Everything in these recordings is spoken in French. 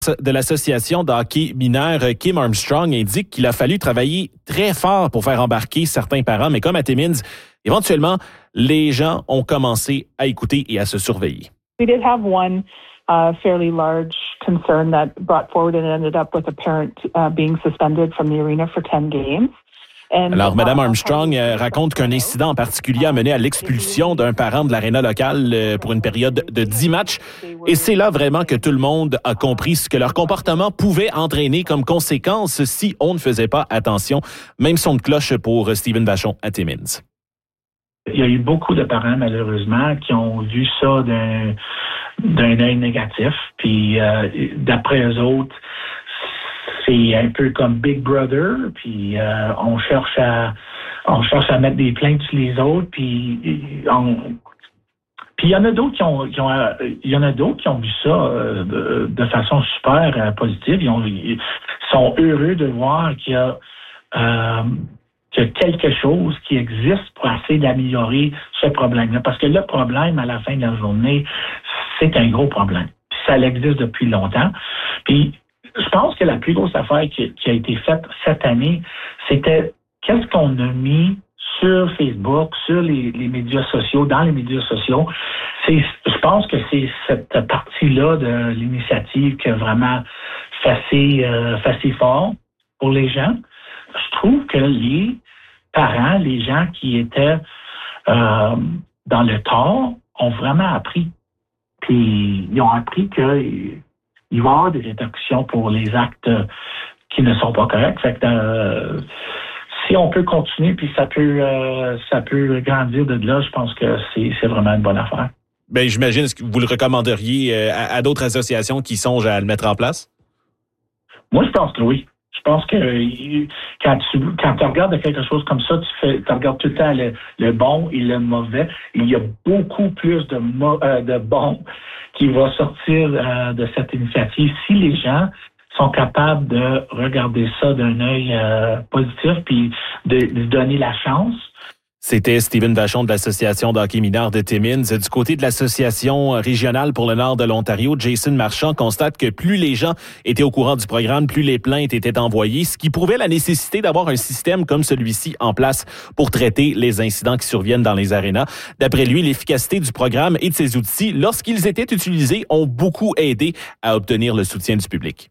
de l'association de hockey mineur Kim Armstrong indique qu'il a fallu travailler très fort pour faire embarquer certains parents, mais comme à Timmins, éventuellement, les gens ont commencé à écouter et à se surveiller. We did have one fairly large concern that brought forward and ended up with a parent being suspended from the arena for 10 games. Alors, Mme Armstrong raconte qu'un incident en particulier a mené à l'expulsion d'un parent de l'aréna locale pour une période de 10 matchs. Et c'est là vraiment que tout le monde a compris ce que leur comportement pouvait entraîner comme conséquence si on ne faisait pas attention. Même son de cloche pour Stephen Vachon à Timmins. Il y a eu beaucoup de parents, malheureusement, qui ont vu ça d'un œil négatif. Puis, d'après eux autres, c'est un peu comme Big Brother, puis on cherche à mettre des plaintes sur les autres, puis il y en a d'autres qui ont vu ça de façon super positive. Ils sont heureux de voir qu'il y a quelque chose qui existe pour essayer d'améliorer ce problème-là. Parce que le problème, à la fin de la journée, c'est un gros problème. Ça existe depuis longtemps. Puis je pense que la plus grosse affaire qui a été faite cette année, c'était qu'est-ce qu'on a mis sur Facebook, sur les médias sociaux, dans les médias sociaux. Je pense que c'est cette partie-là de l'initiative qui a vraiment fait fort pour les gens. Je trouve que les parents, les gens qui étaient dans le tort, ont vraiment appris. Puis ils ont appris il va y avoir des répercussions pour les actes qui ne sont pas corrects. Fait que si on peut continuer, puis ça peut grandir de là, je pense que c'est vraiment une bonne affaire. Bien, j'imagine, est-ce que vous le recommanderiez à d'autres associations qui songent à le mettre en place? Moi, je pense que oui. Je pense que quand tu regardes quelque chose comme ça, tu regardes tout le temps le bon et le mauvais. Il y a beaucoup plus de bon qui va sortir de cette initiative si les gens sont capables de regarder ça d'un œil positif puis de donner la chance. C'était Stephen Vachon de l'Association de hockey mineur de Timmins. Du côté de l'Association régionale pour le nord de l'Ontario, Jason Marchand constate que plus les gens étaient au courant du programme, plus les plaintes étaient envoyées, ce qui prouvait la nécessité d'avoir un système comme celui-ci en place pour traiter les incidents qui surviennent dans les arénas. D'après lui, l'efficacité du programme et de ses outils, lorsqu'ils étaient utilisés, ont beaucoup aidé à obtenir le soutien du public.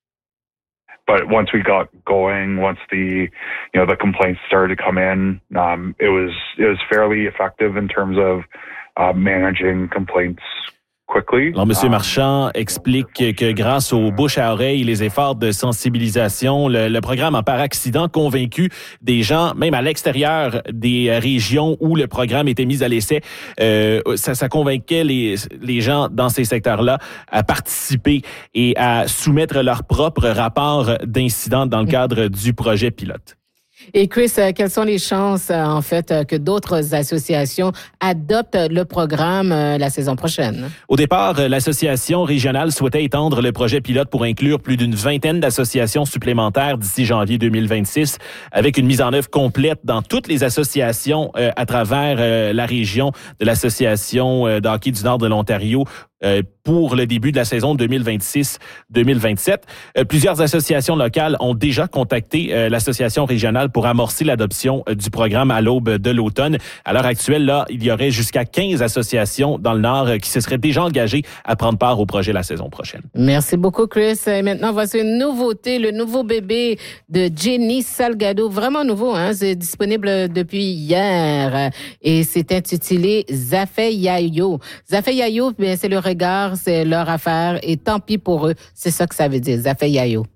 But once we got going, once the complaints started to come in, it was fairly effective in terms of managing complaints quickly. Alors, M. Marchand explique que grâce aux bouche à oreille et les efforts de sensibilisation, le programme a par accident convaincu des gens, même à l'extérieur des régions où le programme était mis à l'essai, ça convainquait les gens dans ces secteurs-là à participer et à soumettre leur propre rapport d'incident dans le cadre du projet pilote. Et Chris, quelles sont les chances, en fait, que d'autres associations adoptent le programme la saison prochaine? Au départ, l'association régionale souhaitait étendre le projet pilote pour inclure plus d'une vingtaine d'associations supplémentaires d'ici janvier 2026, avec une mise en œuvre complète dans toutes les associations à travers la région de l'Association de hockey du nord de l'Ontario pour le début de la saison 2026-2027. Plusieurs associations locales ont déjà contacté l'association régionale pour amorcer l'adoption du programme à l'aube de l'automne. À l'heure actuelle, là, il y aurait jusqu'à 15 associations dans le Nord qui se seraient déjà engagées à prendre part au projet la saison prochaine. Merci beaucoup, Chris. Et maintenant, voici une nouveauté, le nouveau bébé de Jenny Salgado. Vraiment nouveau, hein? C'est disponible depuis hier. Et c'est intitulé Zafé Yayo. Zafé Yayo, bien, c'est le regard, c'est leur affaire. Et tant pis pour eux. C'est ça que ça veut dire, Zafé Yayo.